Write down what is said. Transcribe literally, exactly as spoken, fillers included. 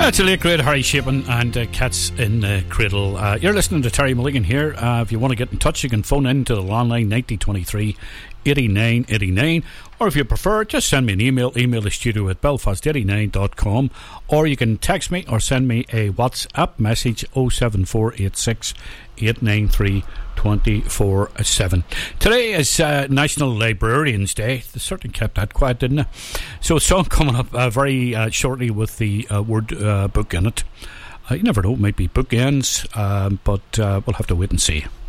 That's a late great Harry Chapin and uh, Cats in the Cradle. Uh, you're listening to Terry Mulligan here. Uh, if you want to get in touch, you can phone in to the landline ninety twenty-three eighty-nine eighty-nine, or if you prefer, just send me an email. Email the studio at belfast eighty-nine dot com, or you can text me or send me a WhatsApp message oh seven four eight six eight nine three two four seven. Today is uh, National Librarians Day. They certainly kept that quiet, didn't they? So a song coming up uh, very uh, shortly with the uh, word uh, book in it. Uh, you never know, it might be bookends, uh, but uh, we'll have to wait and see.